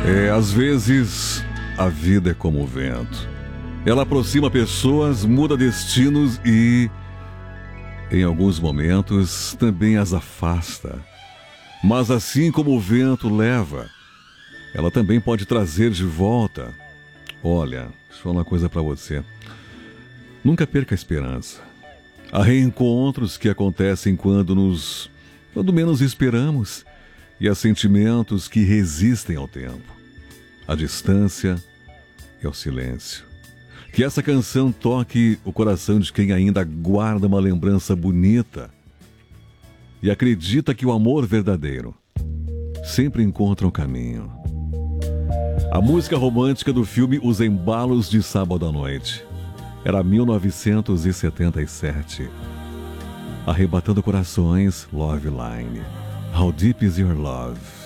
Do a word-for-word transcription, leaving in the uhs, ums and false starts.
É, às vezes a vida é como o vento. Ela aproxima pessoas, muda destinos e, em alguns momentos, também as afasta. Mas assim como o vento leva, ela também pode trazer de volta. Olha, deixa eu falar uma coisa para você. Nunca perca a esperança. Há reencontros que acontecem quando nos, quando menos esperamos, e há sentimentos que resistem ao tempo, à distância e ao silêncio. Que essa canção toque o coração de quem ainda guarda uma lembrança bonita e acredita que o amor verdadeiro sempre encontra um caminho. A música romântica do filme Os Embalos de Sábado à Noite era mil novecentos e setenta e sete. Arrebatando Corações, Love Line. How Deep Is Your Love?